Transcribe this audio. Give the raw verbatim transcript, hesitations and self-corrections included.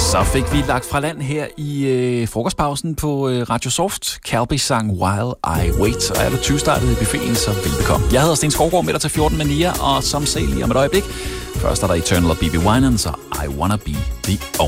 Så fik vi lagt fra land her i øh, frokostpausen på øh, Radio Soft. Calby sang While I Wait, og er du tyve-startet i buffeten, så velbekomme. Jeg hedder Sten Skovgaard, med dig til fjorten med Nia, og som sagde lige om et øjeblik, først er der Eternal og B B Winans, og I Wanna Be The Only.